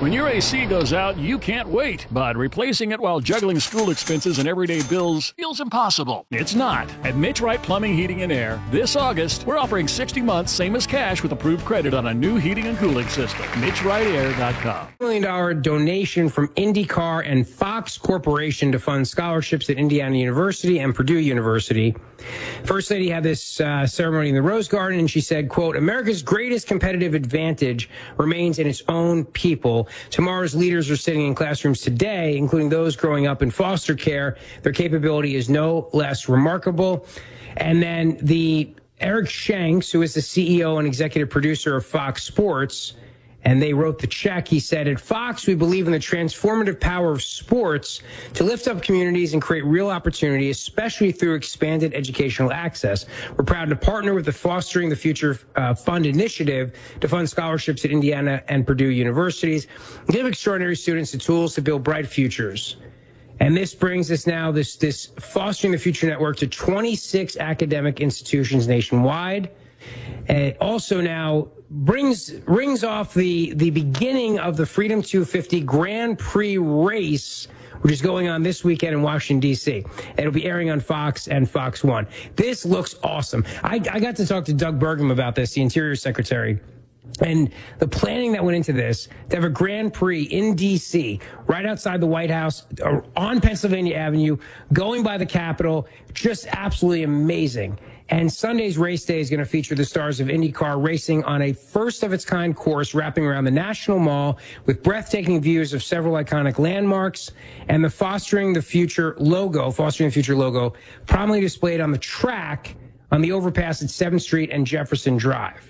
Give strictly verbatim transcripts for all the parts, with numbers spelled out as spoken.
When your A C goes out, you can't wait, but replacing it while juggling school expenses and everyday bills feels impossible. It's not. At Mitch Wright Plumbing, Heating, and Air, this August, we're offering sixty months, same as cash, with approved credit on a new heating and cooling system. Mitch Wright Air dot com. million dollars donation from IndyCar and Fox Corporation to fund scholarships at Indiana University and Purdue University. First Lady had this uh, ceremony in the Rose Garden, and she said, quote, America's greatest competitive advantage remains in its own people. Tomorrow's leaders are sitting in classrooms today, including those growing up in foster care. Their capability is no less remarkable. And then the Eric Shanks, who is the C E O and executive producer of Fox Sports, and they wrote the check. He said, at Fox, we believe in the transformative power of sports to lift up communities and create real opportunity, especially through expanded educational access. We're proud to partner with the Fostering the Future uh, Fund initiative to fund scholarships at Indiana and Purdue universities, and give extraordinary students the tools to build bright futures. And this brings us now, this, this Fostering the Future Network, to twenty-six academic institutions nationwide. And it also now brings rings off the the beginning of the Freedom two fifty Grand Prix race, which is going on this weekend in Washington, D C. It'll be airing on Fox and Fox One. This looks awesome. I, I got to talk to Doug Burgum about this, the Interior Secretary. And the planning that went into this, to have a Grand Prix in D C, right outside the White House, on Pennsylvania Avenue, going by the Capitol, just absolutely amazing. And Sunday's race day is going to feature the stars of IndyCar racing on a first-of-its-kind course wrapping around the National Mall with breathtaking views of several iconic landmarks, and the Fostering the Future logo, Fostering the Future logo, prominently displayed on the track on the overpass at seventh Street and Jefferson Drive.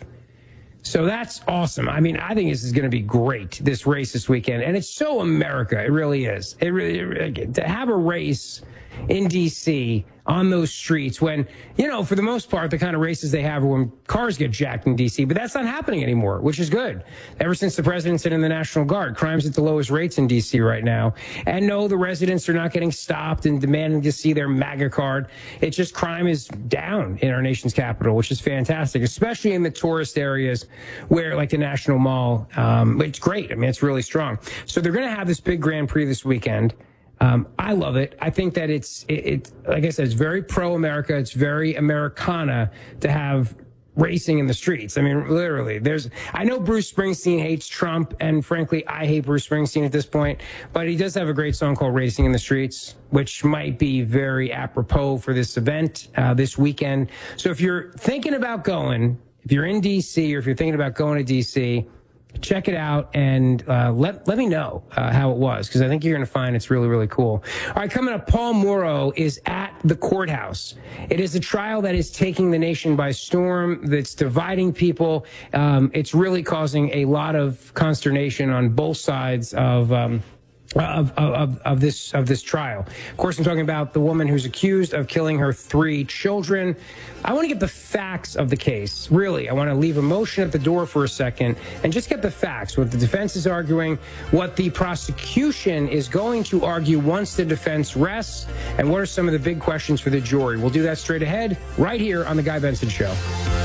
So that's awesome. I mean, I think this is going to be great, this race this weekend. And it's so America. It really is. It really, it really to have a race in D C on those streets when, you know, for the most part, the kind of races they have are when cars get jacked in D C, but that's not happening anymore, which is good. Ever since the president's been in the National Guard, crime's at the lowest rates in D C right now. And no, the residents are not getting stopped and demanding to see their MAGA card. It's just crime is down in our nation's capital, which is fantastic, especially in the tourist areas where, like the National Mall, um, it's great. I mean, it's really strong. So they're going to have this big Grand Prix this weekend. Um, I love it. I think that it's, it, it, like I said, it's very pro-America. It's very Americana to have racing in the streets. I mean, literally, there's, I know Bruce Springsteen hates Trump, and frankly, I hate Bruce Springsteen at this point, but he does have a great song called Racing in the Streets, which might be very apropos for this event, uh, this weekend. So if you're thinking about going, if you're in D C or if you're thinking about going to D C, check it out and uh, let let me know uh, how it was, because I think you're going to find it's really, really cool. All right, coming up, Paul Mauro is at the courthouse. It is a trial that is taking the nation by storm, that's dividing people. Um, it's really causing a lot of consternation on both sides of um Of, of, of this of this trial. Of course, I'm talking about the woman who's accused of killing her three children. I want to get the facts of the case. Really, I want to leave emotion at the door for a second and just get the facts, what the defense is arguing, what the prosecution is going to argue once the defense rests, and what are some of the big questions for the jury. We'll do that straight ahead right here on The Guy Benson Show.